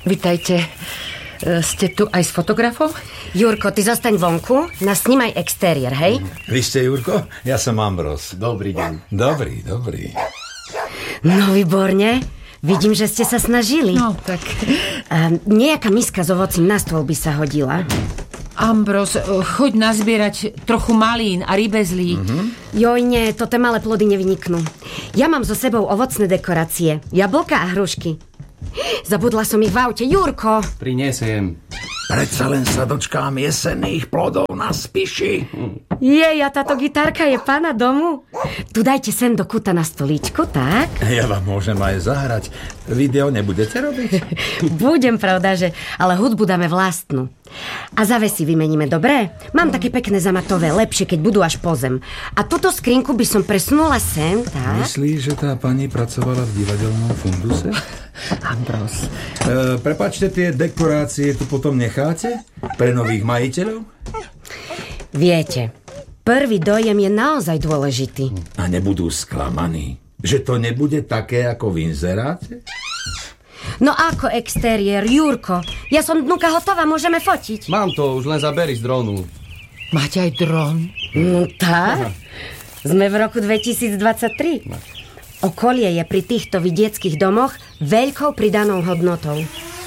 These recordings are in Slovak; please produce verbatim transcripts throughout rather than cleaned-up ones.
Vitajte. Ste tu aj s fotografom? Jurko, ty zostaň vonku, nasnímaj exteriér, hej? Vy ste Jurko? Ja som Ambros. Dobrý deň. Dobrý, dobrý. No, výborne. Vidím, že ste sa snažili. No, tak... A nejaká miska s ovocím na stôl by sa hodila. Ambros, choď nazbierať trochu malín a rybezlí. Mm-hmm. Joj, nie, to tie malé plody nevyniknú. Ja mám so sebou ovocné dekorácie. Jablka a hrušky. Zabudla som ich v aute. Jurko! Priniesiem. Predsa len sa dočkám jesenných plodov na Spiši. Jej, a táto gitárka je pána domu. Tu dajte sem do kuta na stolíčku, tak? Ja vám môžem aj zahrať. Video nebudete robiť? Budem, pravdaže, ale hudbu dáme vlastnú. A zavesy vymeníme, dobre? Mám také pekné zamatové, lepšie, keď budú až po zem. A túto skrinku by som presunula sem, tak? Myslíš, že tá pani pracovala v divadelnom funduse? Ambros. E, prepáčte, tie dekorácie tu potom necháte? Pre nových majiteľov? Viete, prvý dojem je naozaj dôležitý. A nebudú sklamaní, že to nebude také ako v inzeráte? No ako exteriér, Jurko? Ja som dnuka hotová, môžeme fotiť. Mám to, už len zaberi z drónu. Máte aj dron? No tak. Sme v roku dvetisícdvadsaťtri. Okolie je pri týchto vidieckých domoch veľkou pridanou hodnotou.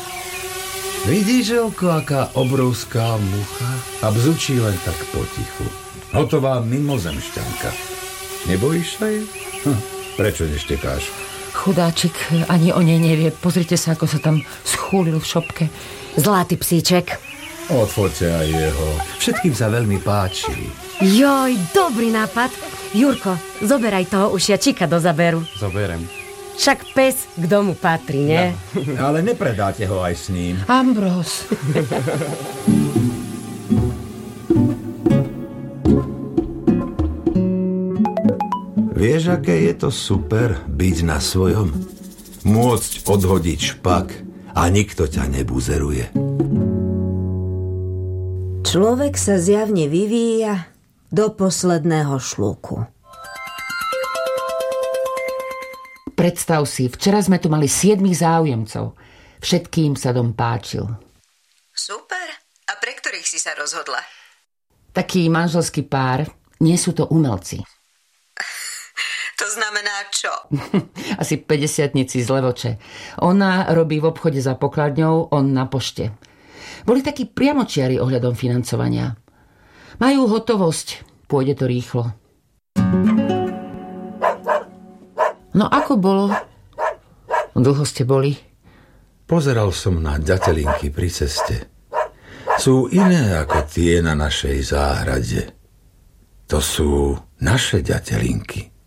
Vidíš, Želko, aká obrovská mucha? A bzučí len tak potichu. Hotová mimozemšťanka. Nebojíš sa jej? Hm, prečo neštekáš? Chudáčik ani o nej nevie. Pozrite sa, ako sa tam schúlil v šopke. Zlatý psíček. Odfoďte aj jeho. Všetkým sa veľmi páči. Joj, dobrý nápad. Jurko, zoberaj toho ušiačika do zaberu. Zoberem. Však pes k domu patrí, nie? No, ale nepredáte ho aj s ním. Ambros. Vieš, aké je to super byť na svojom? Môcť odhodiť špak a nikto ťa nebuzeruje. Človek sa zjavne vyvíja do posledného šlúku. Predstav si, včera sme tu mali siedmich záujemcov. Všetkým sa dom páčil. Super. A pre ktorých si sa rozhodla? Taký manželský pár, nie sú to umelci. To znamená čo? Asi päťdesiatnici z Levoče. Ona robí v obchode za pokladňou, on na pošte. Boli takí priamočiari ohľadom financovania. Majú hotovosť, pôjde to rýchlo. No ako bolo? Dlho ste boli? Pozeral som na ďatelinky pri ceste. Sú iné ako tie na našej záhrade. To sú naše ďatelinky.